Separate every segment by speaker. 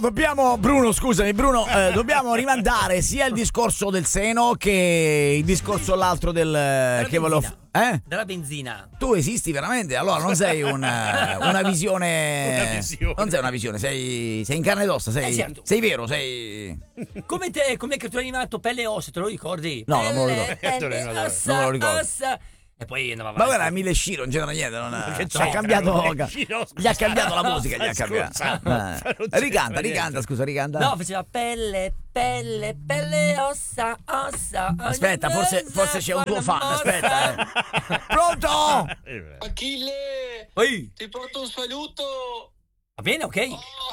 Speaker 1: Bruno, dobbiamo rimandare sia il discorso del seno che il discorso l'altro del che volevo
Speaker 2: della benzina.
Speaker 1: Tu esisti veramente? Allora non sei una visione. Non sei una visione, sei in carne ed ossa,
Speaker 2: certo.
Speaker 1: Sei vero, sei
Speaker 2: Come te, come che tu hai animato Pelle e Ossa, te lo ricordi?
Speaker 1: No, non me lo ricordo.
Speaker 2: Pelle,
Speaker 1: Non me lo ricordo.
Speaker 2: ossa. E poi andava
Speaker 1: Ma
Speaker 2: avanti.
Speaker 1: guarda, Mille Sciro, non c'era niente, gli ha cambiato la musica, gli ha cambiato. Ricanta, scusa.
Speaker 2: No, faceva pelle, ossa.
Speaker 1: Aspetta, forse c'è un tuo fan, aspetta. Pronto?
Speaker 3: Achille,
Speaker 2: Ehi,
Speaker 3: ti porto un saluto.
Speaker 2: va bene, ok?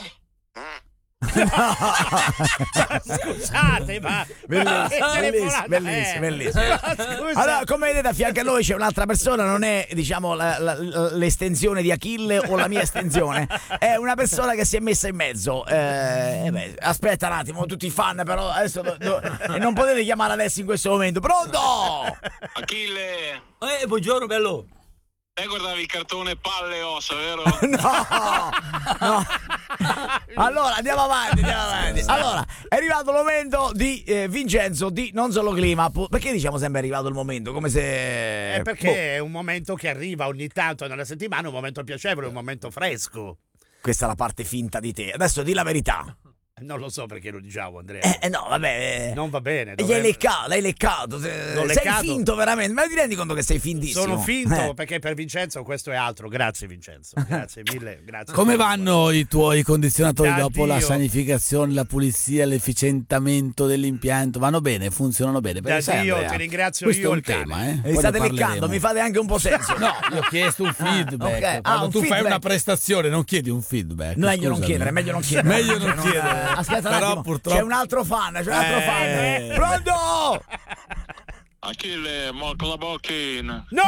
Speaker 4: Scusate, ma
Speaker 1: bellissimo. Allora, come vedete, a fianco a noi c'è un'altra persona, non è, diciamo, l'estensione di Achille o la mia estensione, è una persona che si è messa in mezzo. Aspetta un attimo, tutti i fan, però adesso non potete chiamare adesso in questo momento. Pronto?
Speaker 3: Achille,
Speaker 2: Buongiorno, bello.
Speaker 3: te guardavi il cartone Palle e Ossa, vero?
Speaker 1: No. Allora, andiamo avanti. Allora, è arrivato il momento di Vincenzo di Non Solo Clima. Perché diciamo sempre è arrivato il momento? Come se...
Speaker 4: È perché è un momento che arriva ogni tanto nella settimana, un momento piacevole, un momento fresco.
Speaker 1: Questa è la parte finta di te. Adesso di la verità.
Speaker 4: Non lo so perché lo diciamo, Andrea.
Speaker 1: No, vabbè.
Speaker 4: Non va bene.
Speaker 1: L'hai leccato. Sei finto veramente. Ma ti rendi conto che sei fintissimo?
Speaker 4: Sono finto perché per Vincenzo questo è altro. Grazie Vincenzo. Grazie mille. Grazie.
Speaker 5: Come vanno i tuoi condizionatori dopo la
Speaker 4: Dio.
Speaker 5: sanificazione, la pulizia, l'efficientamento dell'impianto? Vanno bene? Funzionano bene? Perché
Speaker 4: Io ti ringrazio.
Speaker 5: questo
Speaker 4: io
Speaker 5: è un
Speaker 4: il cane.
Speaker 5: tema,
Speaker 1: Mi
Speaker 5: Poi
Speaker 1: state
Speaker 5: ne
Speaker 1: leccando,
Speaker 5: parleremo.
Speaker 1: mi fate anche un po' senso.
Speaker 5: No, io ho chiesto un feedback.
Speaker 1: Ok.
Speaker 5: Quando
Speaker 1: Un
Speaker 5: tu fai
Speaker 1: feedback.
Speaker 5: una prestazione non chiedi un feedback.
Speaker 1: Meglio non
Speaker 5: scusami.
Speaker 1: chiedere, meglio non chiedere.
Speaker 5: Meglio non chiedere.
Speaker 1: Aspetta un
Speaker 5: Però
Speaker 1: attimo,
Speaker 5: purtroppo...
Speaker 1: c'è un altro fan. Pronto?
Speaker 3: Achille, morco la bocchina.
Speaker 1: No,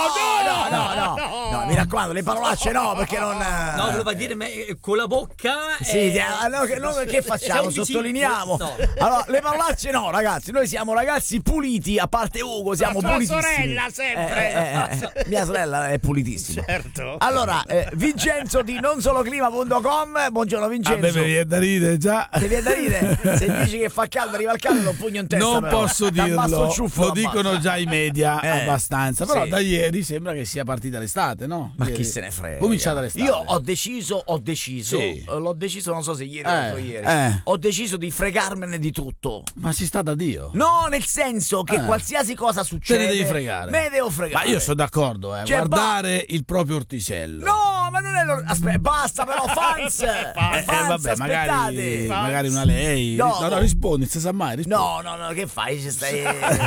Speaker 1: mi raccomando, le parolacce no, perché non...
Speaker 2: No, voleva dire con la bocca.
Speaker 1: Sì, che facciamo? Sottolineiamo.
Speaker 2: No.
Speaker 1: Allora, le parolacce no, ragazzi. Noi siamo ragazzi puliti, a parte Ugo, siamo
Speaker 4: tua
Speaker 1: pulitissimi.
Speaker 4: sorella sempre.
Speaker 1: Mia sorella è pulitissima.
Speaker 4: Certo.
Speaker 1: Allora, Vincenzo di nonsoloclima.com. Buongiorno Vincenzo.
Speaker 5: A me mi viene da ridere già.
Speaker 1: Ti viene da ridere? Se dici che fa caldo, arriva il caldo, lo pugno in testa.
Speaker 5: Non
Speaker 1: però.
Speaker 5: posso
Speaker 1: T'abbazzo
Speaker 5: dirlo,
Speaker 1: ciuffo,
Speaker 5: lo
Speaker 1: l'ammazzo.
Speaker 5: dicono già i media abbastanza, però
Speaker 1: sì.
Speaker 5: da ieri sembra che sia partita l'estate, no?
Speaker 1: Ma
Speaker 5: Ieri.
Speaker 1: chi se ne frega?
Speaker 5: Cominciata l'estate.
Speaker 1: Io ho deciso,
Speaker 5: Sì.
Speaker 1: l'ho deciso, non so se ieri o l'altro ieri. Ho deciso di fregarmene di tutto.
Speaker 5: Ma si sta da Dio.
Speaker 1: No, nel senso che qualsiasi cosa succede,
Speaker 5: Te ne devi fregare.
Speaker 1: me ne devo fregare.
Speaker 5: Ma io sono d'accordo,
Speaker 1: Cioè,
Speaker 5: guardare il proprio orticello.
Speaker 1: No, ma non è aspetta, basta però, fans.
Speaker 5: Vabbè,
Speaker 1: aspettate.
Speaker 5: magari una lei. No, rispondi, se sa mai. Rispondi.
Speaker 1: No, che fai? Stai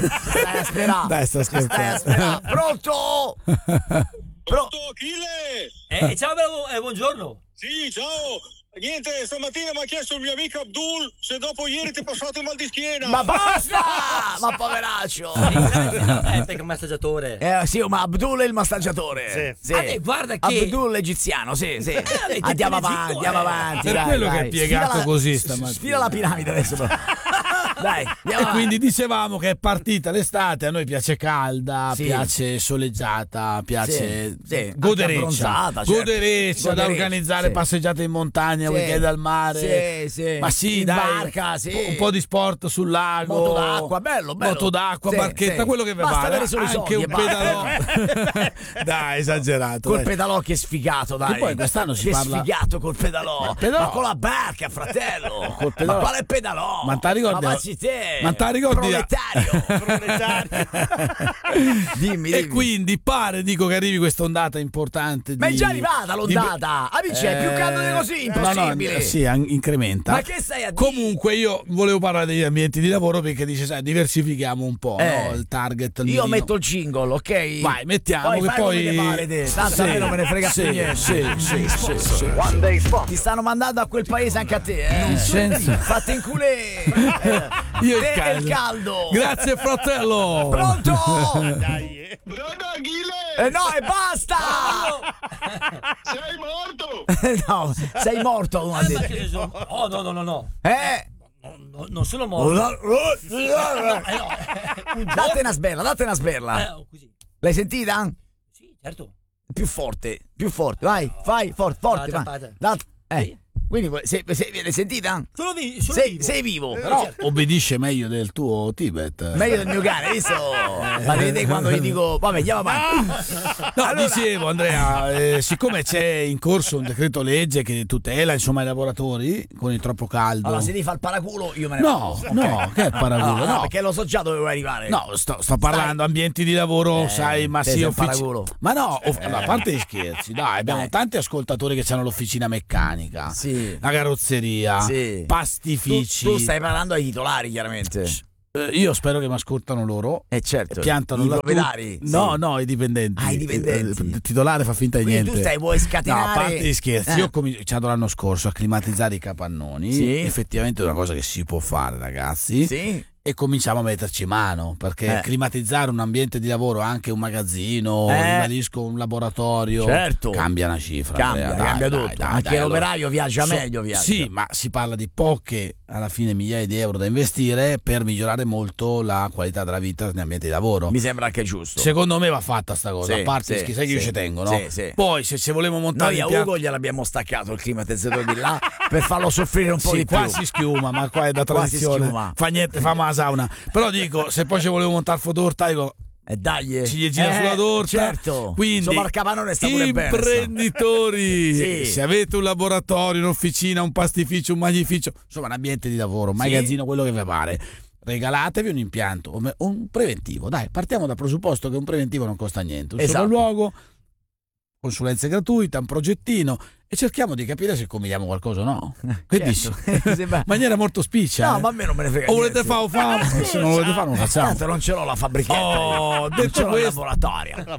Speaker 1: a sperare.
Speaker 5: Dai, sto scherzando.
Speaker 1: Pronto?
Speaker 3: Pronto, Achille?
Speaker 2: Ciao, bello, buongiorno.
Speaker 3: Sì, ciao. Niente, stamattina mi ha chiesto il mio amico Abdul se dopo ieri ti è passato il mal di schiena.
Speaker 1: Ma basta! Ma poveraccio!
Speaker 2: Perché un massaggiatore.
Speaker 1: Sì, ma Abdul è il massaggiatore. Sì.
Speaker 2: Guarda che
Speaker 1: Abdul l'egiziano, sì. Andiamo avanti.
Speaker 5: Per
Speaker 1: dai,
Speaker 5: quello che
Speaker 1: dai.
Speaker 5: è piegato così stamattina.
Speaker 1: Sfida la piramide adesso. Però. Dai,
Speaker 5: E quindi dicevamo che è partita l'estate, a noi piace calda,
Speaker 1: Sì.
Speaker 5: piace soleggiata, piace
Speaker 1: Sì.
Speaker 5: godereccia,
Speaker 1: Abbronzata, certo.
Speaker 5: godereccia da organizzare
Speaker 1: sì.
Speaker 5: passeggiate in montagna,
Speaker 1: Sì.
Speaker 5: weekend al mare.
Speaker 1: Sì.
Speaker 5: Ma sì,
Speaker 1: In
Speaker 5: dai,
Speaker 1: barca, sì.
Speaker 5: un po' di sport sul lago,
Speaker 1: Moto d'acqua, bello.
Speaker 5: moto d'acqua,
Speaker 1: Sì,
Speaker 5: barchetta,
Speaker 1: sì.
Speaker 5: quello che vi
Speaker 1: Basta
Speaker 5: pare.
Speaker 1: avere solo i
Speaker 5: Anche
Speaker 1: soldi
Speaker 5: un
Speaker 1: e basta.
Speaker 5: pedalò. Dai, esagerato.
Speaker 1: Col
Speaker 5: dai.
Speaker 1: pedalò che è sfigato, dai.
Speaker 5: E poi quest'anno si
Speaker 1: che
Speaker 5: parla-
Speaker 1: sfigato col pedalò.
Speaker 5: pedalò-
Speaker 1: Ma con la barca, fratello.
Speaker 5: Col pedalò.
Speaker 1: Ma quale pedalò?
Speaker 5: Ma te ricordi-
Speaker 1: Ma facci te.
Speaker 5: Ma te ricordi-
Speaker 1: Proletario. Dimmi.
Speaker 5: E quindi pare, dico, che arrivi questa ondata importante.
Speaker 1: Ma è già arrivata l'ondata. Amici, è più caldo di così, impossibile.
Speaker 5: No, sì, incrementa.
Speaker 1: Ma che stai a dire?
Speaker 5: Comunque io volevo parlare degli ambienti di lavoro perché dice, sai, diversifichiamo un po', no? Il target.
Speaker 1: Io metto il jingle, ok?
Speaker 5: Vai, mettiamo
Speaker 1: poi
Speaker 5: che
Speaker 1: fai
Speaker 5: poi
Speaker 1: come te pare te. Tanto a me non me ne frega più niente.
Speaker 5: Sì.
Speaker 1: One Day Spot. Ti stanno mandando a quel paese anche a te,
Speaker 5: Senza-
Speaker 1: Fatti in culé.
Speaker 5: Io
Speaker 1: Te e il caldo.
Speaker 5: Grazie fratello.
Speaker 1: Pronto?
Speaker 4: Dai.
Speaker 3: Pronto, Achille?
Speaker 1: No, e basta!
Speaker 3: Sei morto?
Speaker 1: No, sei morto, uno ha detto.
Speaker 2: Oh, no.
Speaker 1: No,
Speaker 2: Non sono morto.
Speaker 1: Date una sberla.
Speaker 2: Così.
Speaker 1: L'hai sentita?
Speaker 2: Sì, certo.
Speaker 1: Più forte. Vai, forte.
Speaker 2: Date,
Speaker 1: vai.
Speaker 2: date.
Speaker 1: Date. Quindi l'hai sentita?
Speaker 2: Sono vivo.
Speaker 1: Sei vivo.
Speaker 5: Però obbedisce meglio del tuo Tibet.
Speaker 1: Meglio del mio cane, visto? Ma vedete quando gli dico, vabbè, andiamo avanti.
Speaker 5: No,
Speaker 1: Allora-
Speaker 5: dicevo Andrea, siccome c'è in corso un decreto legge che tutela insomma i lavoratori con il troppo caldo.
Speaker 1: Allora, se devi fare il paraculo, io me ne
Speaker 5: No,
Speaker 1: vado.
Speaker 5: no, che è paraculo?
Speaker 1: No,
Speaker 5: No,
Speaker 1: perché lo so già dove vuoi arrivare.
Speaker 5: no, sto parlando ambienti di lavoro, sai, ma
Speaker 1: te
Speaker 5: sì,
Speaker 1: sei un paraculo.
Speaker 5: Ma no, allora, a parte gli scherzi, dai, abbiamo
Speaker 1: Dai.
Speaker 5: tanti ascoltatori che hanno l'officina meccanica,
Speaker 1: Sì.
Speaker 5: la carrozzeria,
Speaker 1: Sì.
Speaker 5: pastifici.
Speaker 1: Tu stai parlando ai titolari, chiaramente.
Speaker 5: Io spero che mi ascoltano loro.
Speaker 1: Certo.
Speaker 5: Piantano
Speaker 1: I
Speaker 5: la
Speaker 1: proprietari.
Speaker 5: No,
Speaker 1: Sì.
Speaker 5: no, i dipendenti.
Speaker 1: Ah, i dipendenti.
Speaker 5: Il titolare fa finta di
Speaker 1: Quindi
Speaker 5: niente.
Speaker 1: tu vuoi scatenare.
Speaker 5: No, a parte gli scherzi, io ho cominciato l'anno scorso a climatizzare i capannoni.
Speaker 1: Sì.
Speaker 5: Effettivamente è una cosa che si può fare, ragazzi.
Speaker 1: Sì.
Speaker 5: E cominciamo a metterci mano, perché climatizzare un ambiente di lavoro, anche un magazzino, ribadisco un laboratorio,
Speaker 1: Certo.
Speaker 5: cambia una cifra.
Speaker 1: Cambia,
Speaker 5: Andrea,
Speaker 1: cambia
Speaker 5: dai,
Speaker 1: tutto.
Speaker 5: dai,
Speaker 1: Anche
Speaker 5: dai,
Speaker 1: l'operaio viaggia meglio.
Speaker 5: Sì, ma si parla di poche, alla fine, migliaia di euro da investire per migliorare molto la qualità della vita negli ambienti di lavoro.
Speaker 1: Mi sembra anche giusto.
Speaker 5: Secondo me va fatta sta cosa,
Speaker 1: Sì,
Speaker 5: a parte
Speaker 1: sì,
Speaker 5: sai che io
Speaker 1: sì,
Speaker 5: ci tengo, no?
Speaker 1: sì, sì.
Speaker 5: Poi se volevo montare
Speaker 1: Noi a
Speaker 5: l'impianto-
Speaker 1: Ugo gliel'abbiamo staccato il climatizzatore di là per farlo soffrire un po'
Speaker 5: sì,
Speaker 1: di più.
Speaker 5: qua si schiuma, ma qua è da
Speaker 1: Qua si
Speaker 5: tradizione.
Speaker 1: schiuma.
Speaker 5: Fa niente, fa la sauna. Però dico, se poi ci volevo montare il fotovoltaico,
Speaker 1: E dagli.
Speaker 5: ciliegina sulla torta.
Speaker 1: Certo.
Speaker 5: Quindi
Speaker 1: Insomma, il capannone sta pure bene.
Speaker 5: imprenditori,
Speaker 1: Sì.
Speaker 5: se avete un laboratorio, un'officina, un pastificio, un magnificio, insomma un ambiente di lavoro, un magazzino, quello che vi pare, regalatevi un impianto, un preventivo. Dai, partiamo dal presupposto che un preventivo non costa niente. Un
Speaker 1: Esatto.
Speaker 5: sopralluogo, consulenze gratuite, un progettino, e cerchiamo di capire se combiniamo qualcosa o no. Che dici?
Speaker 1: Sembra-
Speaker 5: In maniera molto spiccia.
Speaker 1: No, ma a me non me ne frega.
Speaker 5: O volete
Speaker 1: niente.
Speaker 5: fare? Se non lo volete fare, non lo facciamo.
Speaker 1: Tanto non ce l'ho la fabbrichetta.
Speaker 5: Oh,
Speaker 1: non
Speaker 5: detto
Speaker 1: ce l'ho il
Speaker 5: questo-
Speaker 1: laboratorio.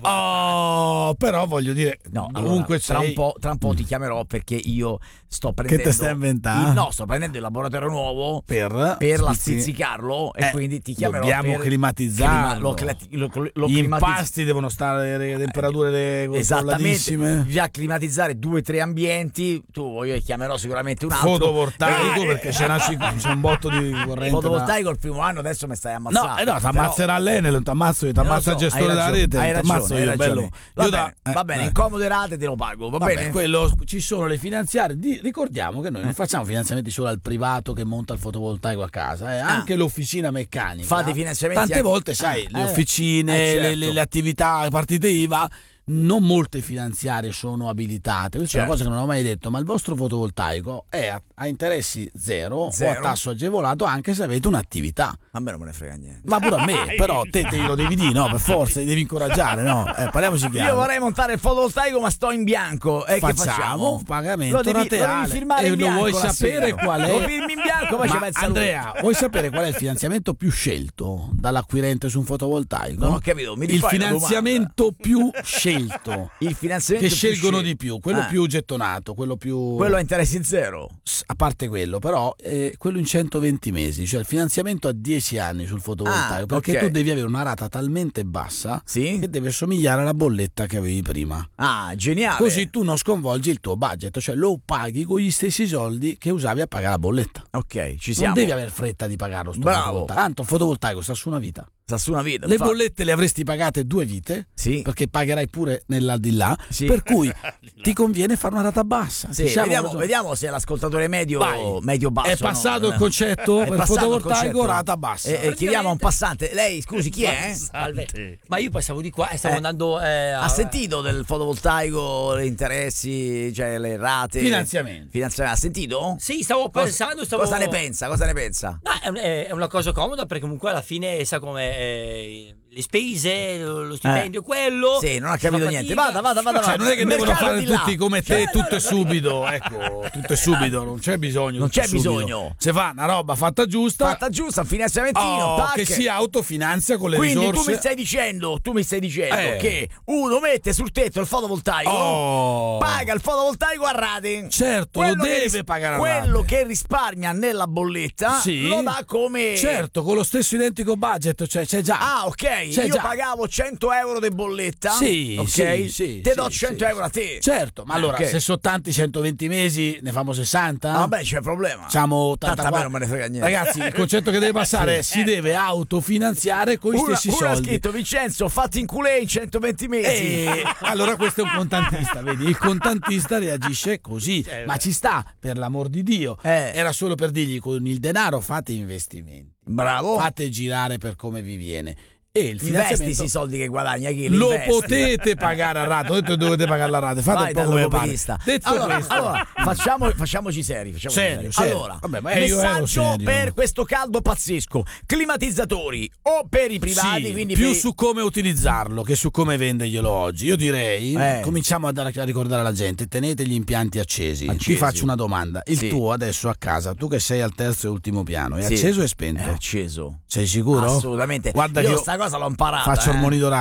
Speaker 5: Oh, però voglio dire,
Speaker 1: No, allora,
Speaker 5: comunque
Speaker 1: tra
Speaker 5: sei-
Speaker 1: un po' ti chiamerò perché io sto prendendo.
Speaker 5: te stai inventando?
Speaker 1: No, sto prendendo il laboratorio nuovo
Speaker 5: per
Speaker 1: la stizzicarlo e quindi ti chiamerò.
Speaker 5: dobbiamo
Speaker 1: per
Speaker 5: climatizzarlo.
Speaker 1: lo
Speaker 5: Gli
Speaker 1: climatizzo.
Speaker 5: impasti devono stare alle temperature
Speaker 1: Esattamente,
Speaker 5: controllatissime.
Speaker 1: bisogna climatizzare 2-3 ambienti. Tu io chiamerò sicuramente un altro
Speaker 5: Fotovoltaico, perché c'è un botto di corrente.
Speaker 1: fotovoltaico il primo anno, adesso mi stai ammazzando.
Speaker 5: No, ti ammazzerà l'Enel, non ti ammazzo io, ti ammazza il gestore della rete,
Speaker 1: hai
Speaker 5: ti
Speaker 1: ragione,
Speaker 5: ammazzo
Speaker 1: hai
Speaker 5: io,
Speaker 1: ragione.
Speaker 5: bello.
Speaker 1: Va
Speaker 5: Io
Speaker 1: bene, va bene, in comode rate te lo pago, va
Speaker 5: Vabbè,
Speaker 1: bene?
Speaker 5: quello, ci sono le finanziarie. Ricordiamo che noi non facciamo finanziamenti solo al privato che monta il fotovoltaico a casa, anche l'officina meccanica.
Speaker 1: Fate finanziamenti
Speaker 5: Tante
Speaker 1: anche-
Speaker 5: volte, sai, le
Speaker 1: eh,
Speaker 5: officine,
Speaker 1: certo.
Speaker 5: le attività, le partite IVA. Non molte finanziarie sono abilitate. Questa è una cosa che non ho mai detto, ma il vostro fotovoltaico è a interessi zero o a tasso agevolato anche se avete un'attività.
Speaker 1: A me non me ne frega niente.
Speaker 5: Ma pure a me, però te lo devi dire, no? Per forza, ti devi incoraggiare, no? Parliamoci chiaro.
Speaker 1: Io vorrei montare il fotovoltaico, ma sto in bianco. Che facciamo?
Speaker 5: Pagamento
Speaker 1: Lo devi
Speaker 5: rateale.
Speaker 1: firmare
Speaker 5: E
Speaker 1: in
Speaker 5: lo
Speaker 1: bianco
Speaker 5: vuoi
Speaker 1: la
Speaker 5: sapere
Speaker 1: sera.
Speaker 5: qual è?
Speaker 1: Lo firmi in bianco, poi ci
Speaker 5: Ma
Speaker 1: pensa lui.
Speaker 5: Andrea, vuoi sapere qual è il finanziamento più scelto dall'acquirente su un fotovoltaico?
Speaker 1: Non ho capito, mi
Speaker 5: il
Speaker 1: rifai la
Speaker 5: finanziamento più scelto.
Speaker 1: Il finanziamento
Speaker 5: Che scelgono
Speaker 1: più
Speaker 5: di più, quello più gettonato, quello più...
Speaker 1: Quello a interessi zero.
Speaker 5: A parte quello, però, quello in 120 mesi, cioè il finanziamento a 10 anni sul fotovoltaico, perché
Speaker 1: ok.
Speaker 5: tu devi avere una rata talmente bassa
Speaker 1: Sì?
Speaker 5: che deve somigliare alla bolletta che avevi prima.
Speaker 1: Ah, geniale.
Speaker 5: Così tu non sconvolgi il tuo budget, cioè lo paghi con gli stessi soldi che usavi a pagare la bolletta.
Speaker 1: Ok, ci
Speaker 5: Non
Speaker 1: siamo.
Speaker 5: devi avere fretta di pagarlo sto
Speaker 1: Bravo.
Speaker 5: fotovoltaico. Tanto il fotovoltaico sta su una vita.
Speaker 1: Sta su una vita.
Speaker 5: Le
Speaker 1: infatti.
Speaker 5: bollette le avresti pagate 2 vite,
Speaker 1: Sì.
Speaker 5: perché pagherai pure nell'aldilà,
Speaker 1: Sì.
Speaker 5: per cui ti conviene fare una rata bassa.
Speaker 1: Sì,
Speaker 5: Ci siamo?
Speaker 1: vediamo se l'ascoltatore medio
Speaker 5: Vai.
Speaker 1: basso.
Speaker 5: È passato
Speaker 1: no?
Speaker 5: il concetto
Speaker 1: È
Speaker 5: per
Speaker 1: passato il
Speaker 5: fotovoltaico
Speaker 1: concetto.
Speaker 5: rata bassa.
Speaker 1: Chiediamo a un passante. Lei, scusi, chi è?
Speaker 2: Ma io passavo di qua e stavo andando
Speaker 1: Ha sentito del fotovoltaico, gli interessi, cioè le rate?
Speaker 5: Finanziamenti.
Speaker 1: Ha sentito?
Speaker 2: Sì, stavo pensando.
Speaker 1: Cosa ne pensa? Cosa ne pensa?
Speaker 2: No, è una cosa comoda perché comunque alla fine sa come le spese, lo stipendio, quello.
Speaker 1: Sì, non ha
Speaker 2: si fa
Speaker 1: capito
Speaker 2: fatica.
Speaker 1: niente. Vada.
Speaker 5: Cioè, non è che devono
Speaker 1: Mercato
Speaker 5: fare
Speaker 1: di là.
Speaker 5: tutti come te, tutto è subito. Ecco, tutto è subito, non c'è bisogno.
Speaker 1: Non
Speaker 5: tutto
Speaker 1: c'è
Speaker 5: è subito.
Speaker 1: bisogno.
Speaker 5: Se fa una roba fatta giusta,
Speaker 1: Fatta giusta, un finanziamentino, tac.
Speaker 5: che si autofinanzia con le
Speaker 1: Quindi
Speaker 5: risorse.
Speaker 1: tu mi stai dicendo
Speaker 5: Eh.
Speaker 1: che uno mette sul tetto il fotovoltaico,
Speaker 5: Oh.
Speaker 1: paga il fotovoltaico a rate.
Speaker 5: Certo,
Speaker 1: Quello
Speaker 5: lo
Speaker 1: che
Speaker 5: deve pagare a
Speaker 1: quello
Speaker 5: rate.
Speaker 1: che risparmia nella bolletta
Speaker 5: Sì.
Speaker 1: lo dà come
Speaker 5: Certo, con lo stesso identico budget, cioè c'è già.
Speaker 1: Ah, ok.
Speaker 5: C'è
Speaker 1: io
Speaker 5: già.
Speaker 1: pagavo 100 euro di bolletta,
Speaker 5: Sì,
Speaker 1: ok?
Speaker 5: sì,
Speaker 1: te
Speaker 5: sì,
Speaker 1: do
Speaker 5: sì,
Speaker 1: 100
Speaker 5: sì.
Speaker 1: euro a te.
Speaker 5: Certo, ma allora
Speaker 1: ok.
Speaker 5: se sono tanti 120 mesi, ne famo 60?
Speaker 1: Vabbè, c'è problema.
Speaker 5: Facciamo
Speaker 1: Tanto a me
Speaker 5: 84.
Speaker 1: non me ne frega niente.
Speaker 5: Ragazzi, il concetto che deve passare è si deve autofinanziare con gli stessi
Speaker 1: Uno ha
Speaker 5: soldi.
Speaker 1: scritto Vincenzo, fatti in culé in 120 mesi.
Speaker 5: E allora questo è un contantista, vedi? Il contantista reagisce così, ma ci sta, per l'amor di Dio. Era solo per dirgli con il denaro fate investimenti,
Speaker 1: Bravo.
Speaker 5: fate girare per come vi viene. E il
Speaker 1: Investi
Speaker 5: finanziamento
Speaker 1: i soldi che guadagni,
Speaker 5: lo potete pagare a rate. Ho detto dovete pagare la rate, fate un po' come pare. Detto
Speaker 1: allora, facciamoci seri.
Speaker 5: Serio.
Speaker 1: Allora,
Speaker 5: vabbè, ma io ero
Speaker 1: messaggio
Speaker 5: serio.
Speaker 1: per questo caldo pazzesco: climatizzatori o per i privati,
Speaker 5: Sì,
Speaker 1: quindi
Speaker 5: più
Speaker 1: per...
Speaker 5: su come utilizzarlo che su come venderglielo oggi. Io direi cominciamo a ricordare alla gente: tenete gli impianti accesi. Ti faccio una domanda: il tuo adesso a casa, tu che sei al terzo e ultimo piano, è acceso o è spento?
Speaker 1: È acceso.
Speaker 5: Sei sicuro?
Speaker 1: Assolutamente.
Speaker 5: Guarda
Speaker 1: io
Speaker 5: che
Speaker 1: sta cosa l'ho imparata.
Speaker 5: faccio il monitorare.